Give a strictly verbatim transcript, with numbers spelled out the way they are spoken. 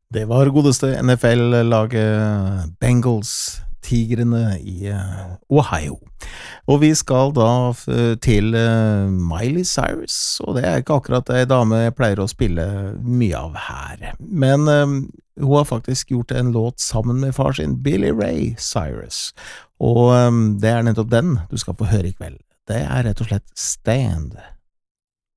Det var godeste N F L-laget Bengals, tigrene i eh, Ohio. Og vi skal da f- til eh, Miley Cyrus, og det er ikke akkurat ei dame jeg pleier å spille mye av her. Men eh, hun har faktisk gjort en låt sammen med far sin, Billy Ray Cyrus. Og eh, det er nettopp den du skal få høre i kveld. Det er rett og slett Stand.